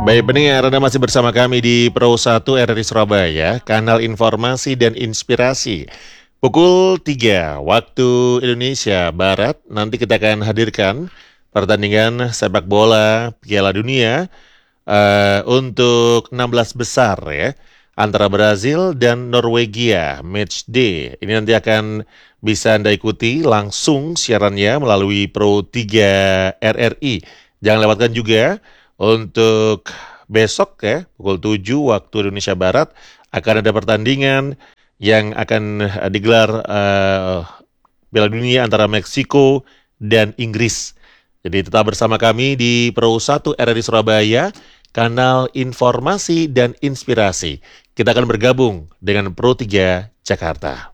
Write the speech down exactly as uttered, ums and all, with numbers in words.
Baik pendengar, Anda masih bersama kami di Pro satu R R I Surabaya, kanal informasi dan inspirasi. Pukul tiga waktu Indonesia Barat, nanti kita akan hadirkan pertandingan sepak bola Piala Dunia uh, untuk enam belas besar ya, antara Brazil dan Norwegia, match day. Ini nanti akan bisa Anda ikuti langsung siarannya melalui Pro tiga R R I. Jangan lewatkan juga untuk besok ya, pukul tujuh waktu Indonesia Barat akan ada pertandingan yang akan uh, digelar uh, Piala Dunia antara Meksiko dan Inggris. Jadi tetap bersama kami di Pro satu R R I Surabaya, kanal informasi dan inspirasi. Kita akan bergabung dengan Pro tiga Jakarta.